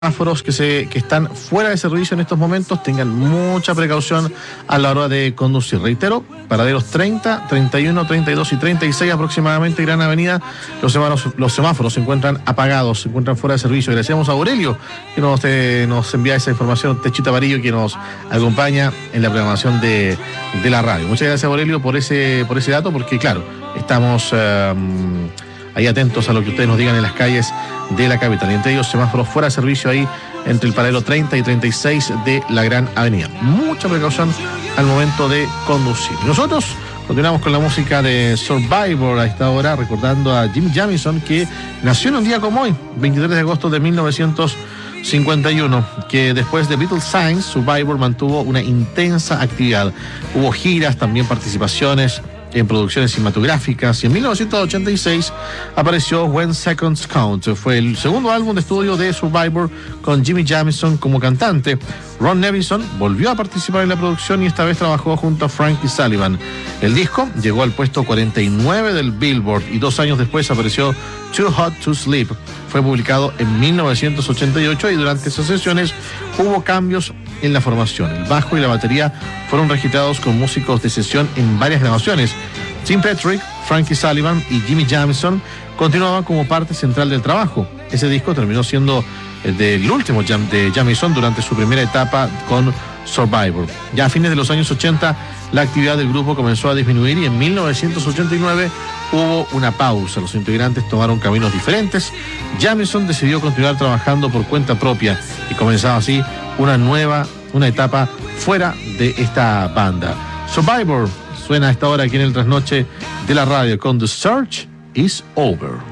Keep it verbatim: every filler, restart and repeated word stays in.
semáforos que se que están fuera de servicio en estos momentos tengan mucha precaución a la hora de conducir. Reitero, paraderos treinta, treinta y uno, treinta y dos y treinta y seis aproximadamente, Gran Avenida, los semáforos, los semáforos se encuentran apagados, se encuentran fuera de servicio. Agradecemos a Aurelio que nos, eh, nos envía esa información, Techita Varillo, que nos acompaña en la programación de, de la radio. Muchas gracias, Aurelio, por ese, por ese dato, porque claro, estamos eh, ahí atentos a lo que ustedes nos digan en las calles de la capital, y entre ellos semáforos fuera de servicio ahí entre el paradero treinta y treinta y seis de la Gran Avenida. Mucha precaución al momento de conducir. Nosotros continuamos con la música de Survivor a esta hora, recordando a Jim Jamison, que nació en un día como hoy, veintitrés de agosto de mil novecientos cincuenta y uno, que después de Beatles Signs, Survivor mantuvo una intensa actividad. Hubo giras, también participaciones en producciones cinematográficas, y en mil novecientos ochenta y seis apareció When Seconds Count. Fue el segundo álbum de estudio de Survivor con Jimmy Jamison como cantante. Ron Nevison volvió a participar en la producción y esta vez trabajó junto a Frankie Sullivan. El disco llegó al puesto cuarenta y nueve del Billboard y dos años después apareció Too Hot to Sleep. Fue publicado en mil novecientos ochenta y ocho y durante esas sesiones hubo cambios en la formación. El bajo y la batería fueron registrados con músicos de sesión en varias grabaciones. Tim Patrick, Frankie Sullivan y Jimmy Jamison continuaban como parte central del trabajo. Ese disco terminó siendo el del último jam de Jamison durante su primera etapa con Survivor. Ya a fines de los años ochenta, la actividad del grupo comenzó a disminuir y en mil novecientos ochenta y nueve hubo una pausa. Los integrantes tomaron caminos diferentes. Jamison decidió continuar trabajando por cuenta propia y comenzaba así una nueva, una etapa fuera de esta banda. Survivor suena a esta hora aquí en el trasnoche de la radio con The Search is Over.